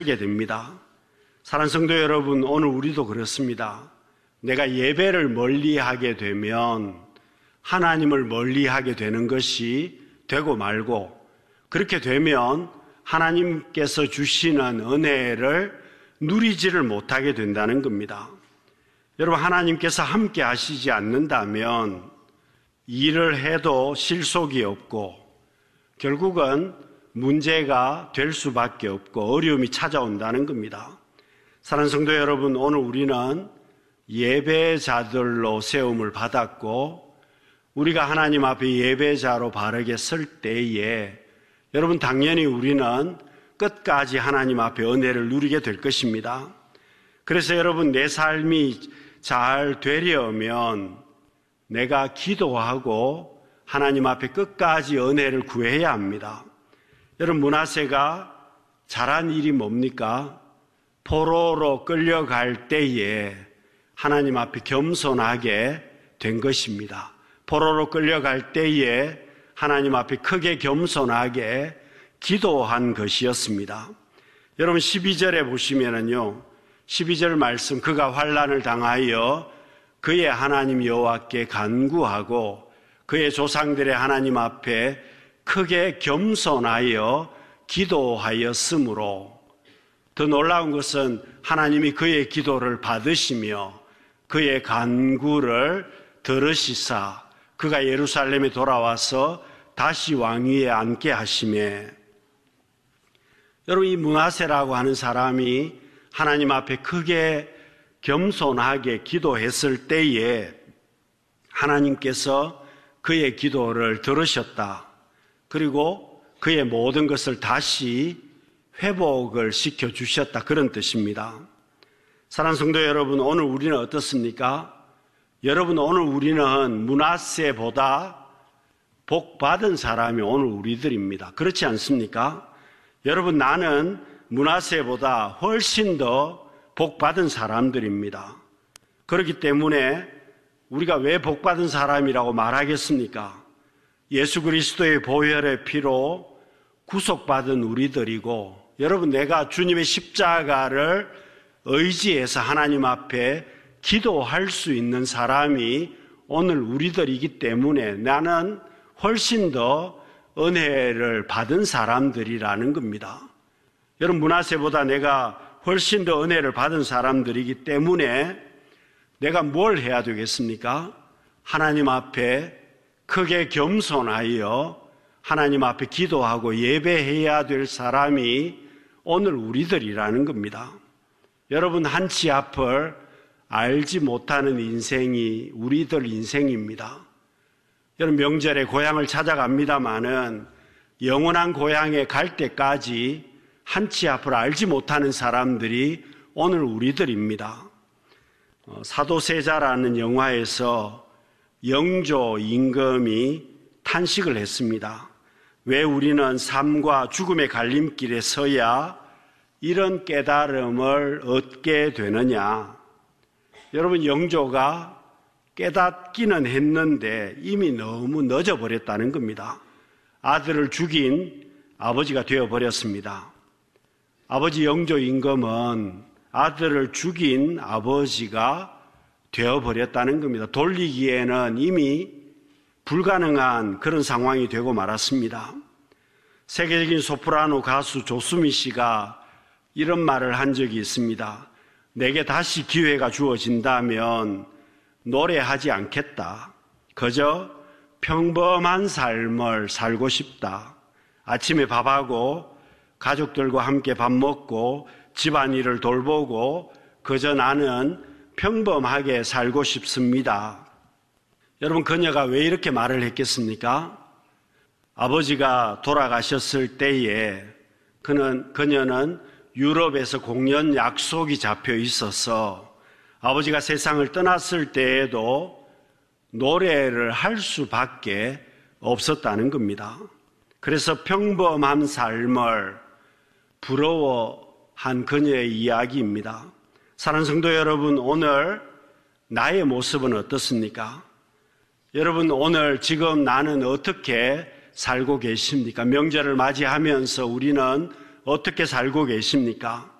하게 됩니다. 사랑하는 성도 여러분, 오늘 우리도 그렇습니다. 내가 예배를 멀리하게 되면 하나님을 멀리하게 되는 것이 되고 말고, 그렇게 되면 하나님께서 주시는 은혜를 누리지를 못하게 된다는 겁니다. 여러분, 하나님께서 함께 하시지 않는다면 일을 해도 실속이 없고 결국은 문제가 될 수밖에 없고 어려움이 찾아온다는 겁니다. 사랑하는 성도 여러분, 오늘 우리는 예배자들로 세움을 받았고, 우리가 하나님 앞에 예배자로 바르게 설 때에 여러분, 당연히 우리는 끝까지 하나님 앞에 은혜를 누리게 될 것입니다. 그래서 여러분, 내 삶이 잘 되려면 내가 기도하고 하나님 앞에 끝까지 은혜를 구해야 합니다. 여러분, 므낫세가 잘한 일이 뭡니까? 포로로 끌려갈 때에 하나님 앞에 겸손하게 된 것입니다. 포로로 끌려갈 때에 하나님 앞에 크게 겸손하게 기도한 것이었습니다. 여러분, 12절에 보시면은요, 12절 말씀, 그가 환난을 당하여 그의 하나님 여호와께 간구하고 그의 조상들의 하나님 앞에 크게 겸손하여 기도하였으므로, 더 놀라운 것은 하나님이 그의 기도를 받으시며 그의 간구를 들으시사 그가 예루살렘에 돌아와서 다시 왕위에 앉게 하시매. 여러분, 이 므낫세라고 하는 사람이 하나님 앞에 크게 겸손하게 기도했을 때에 하나님께서 그의 기도를 들으셨다. 그리고 그의 모든 것을 다시 회복을 시켜주셨다. 그런 뜻입니다. 사랑하는 성도 여러분, 오늘 우리는 어떻습니까? 여러분, 오늘 우리는 므낫세보다 복받은 사람이 오늘 우리들입니다. 그렇지 않습니까? 여러분, 나는 므낫세보다 훨씬 더 복받은 사람들입니다. 그렇기 때문에 우리가 왜 복받은 사람이라고 말하겠습니까? 예수 그리스도의 보혈의 피로 구속받은 우리들이고, 여러분, 내가 주님의 십자가를 의지해서 하나님 앞에 기도할 수 있는 사람이 오늘 우리들이기 때문에 나는 훨씬 더 은혜를 받은 사람들이라는 겁니다. 여러분, 므낫세보다 내가 훨씬 더 은혜를 받은 사람들이기 때문에 내가 뭘 해야 되겠습니까? 하나님 앞에 크게 겸손하여 하나님 앞에 기도하고 예배해야 될 사람이 오늘 우리들이라는 겁니다. 여러분, 한치 앞을 알지 못하는 인생이 우리들 인생입니다. 여러분, 명절에 고향을 찾아갑니다마는 영원한 고향에 갈 때까지 한치 앞을 알지 못하는 사람들이 오늘 우리들입니다. 사도세자라는 영화에서 영조 임금이 탄식을 했습니다. 왜 우리는 삶과 죽음의 갈림길에 서야 이런 깨달음을 얻게 되느냐? 여러분, 영조가 깨닫기는 했는데 이미 너무 늦어버렸다는 겁니다. 아들을 죽인 아버지가 되어버렸습니다. 아버지 영조 임금은 아들을 죽인 아버지가 되어버렸다는 겁니다. 돌리기에는 이미 불가능한 그런 상황이 되고 말았습니다. 세계적인 소프라노 가수 조수미 씨가 이런 말을 한 적이 있습니다. 내게 다시 기회가 주어진다면 노래하지 않겠다. 그저 평범한 삶을 살고 싶다. 아침에 밥하고 가족들과 함께 밥 먹고 집안일을 돌보고 그저 나는 평범하게 살고 싶습니다. 여러분, 그녀가 왜 이렇게 말을 했겠습니까? 아버지가 돌아가셨을 때에 그녀는 유럽에서 공연 약속이 잡혀 있어서 아버지가 세상을 떠났을 때에도 노래를 할 수밖에 없었다는 겁니다. 그래서 평범한 삶을 부러워한 그녀의 이야기입니다. 사랑하는 성도 여러분, 오늘 나의 모습은 어떻습니까? 여러분, 오늘 지금 나는 어떻게 살고 계십니까? 명절을 맞이하면서 우리는 어떻게 살고 계십니까?